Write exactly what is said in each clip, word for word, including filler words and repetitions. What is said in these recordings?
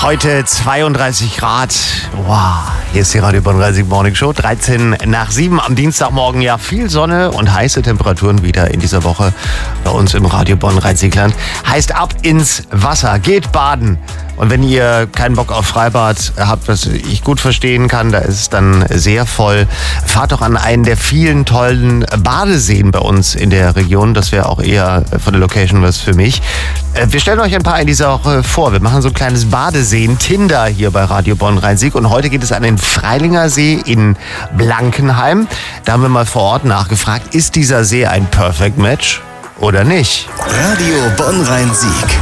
Heute zweiunddreißig Grad. Wow, hier ist die Radio Bonn-Rhein-Sieg Morning Show. dreizehn nach sieben am Dienstagmorgen. Ja, viel Sonne und heiße Temperaturen wieder in dieser Woche bei uns im Radio Bonn-Rhein-Siegland. Heißt ab ins Wasser, geht baden. Und wenn ihr keinen Bock auf Freibad habt, was ich gut verstehen kann, da ist es dann sehr voll, fahrt doch an einen der vielen tollen Badeseen bei uns in der Region. Das wäre auch eher von der Location was für mich. Wir stellen euch ein paar in dieser Woche vor. Wir machen so ein kleines Badeseen-Tinder hier bei Radio Bonn-Rhein-Sieg. Und heute geht es an den Freilinger See in Blankenheim. Da haben wir mal vor Ort nachgefragt, ist dieser See ein Perfect Match oder nicht? Radio Bonn-Rhein-Sieg.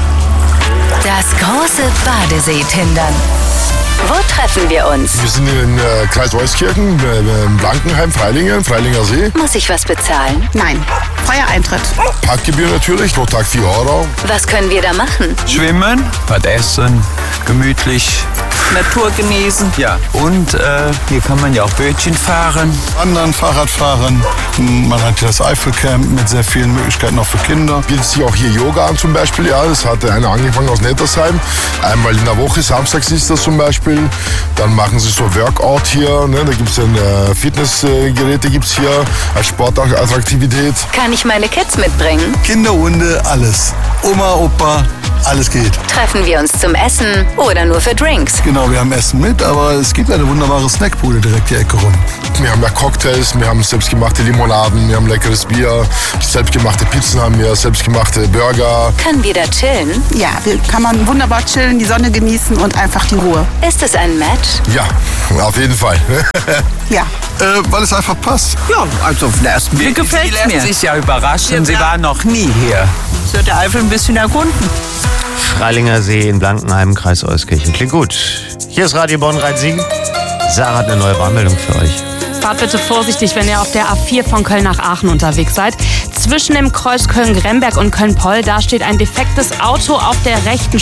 Das große Badesee-Tindern. Wo treffen wir uns? Wir sind in äh, Kreis Euskirchen, äh, in Blankenheim, Freilingen, Freilinger See. Muss ich was bezahlen? Nein. Freier Eintritt. Parkgebühr natürlich, pro Tag vier Euro. Was können wir da machen? Schwimmen, was essen, gemütlich. Natur genießen. Ja, und äh, hier kann man ja auch Bötchen fahren. Wandern, Fahrrad fahren. Man hat hier das Eifelcamp mit sehr vielen Möglichkeiten auch für Kinder. Bietet sich auch hier Yoga an zum Beispiel. Ja, das hat einer angefangen aus Nettersheim. Einmal in der Woche, samstags ist das zum Beispiel. Dann machen sie so Workout hier. Ne? Da gibt es dann äh, Fitnessgeräte gibt's hier als Sportattraktivität. Kann ich meine Kids mitbringen? Kinder, Hunde, alles. Oma, Opa, alles geht. Treffen wir uns zum Essen oder nur für Drinks? Genau, wir haben Essen mit, aber es gibt eine wunderbare Snackbude direkt die Ecke rum. Wir haben ja Cocktails, wir haben selbstgemachte Limonaden, wir haben leckeres Bier, selbstgemachte Pizzen haben wir, selbstgemachte Burger. Können wir da chillen? Ja, hier kann man wunderbar chillen, die Sonne genießen und einfach die Ruhe. Ist es ein Match? Ja, auf jeden Fall. Ja. Äh, weil es einfach passt. Ja, also auf den ersten Blick gefällt Sie mir. lässt sich ja überraschen, Sie war noch nie hier. Es wird der Eifel ein bisschen erkunden. Freilinger See in Blankenheim, Kreis Euskirchen. Klingt gut. Hier ist Radio Bonn-Rhein-Sieg. Sarah hat eine neue Warnmeldung für euch. Fahrt bitte vorsichtig, wenn ihr auf der A vier von Köln nach Aachen unterwegs seid. Zwischen dem Kreuz Köln-Gremberg und Köln-Poll, da steht ein defektes Auto auf der rechten